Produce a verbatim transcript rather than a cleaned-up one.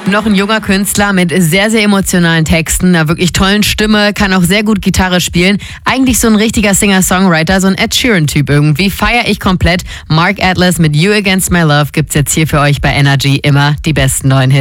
Noch ein junger Künstler mit sehr, sehr emotionalen Texten, einer wirklich tollen Stimme, kann auch sehr gut Gitarre spielen. Eigentlich so ein richtiger Singer-Songwriter, so ein Ed Sheeran-Typ irgendwie. Feier ich komplett. Mark Atlas mit You Against My Love gibt's jetzt hier für euch bei Energy. Immer die besten neuen Hits.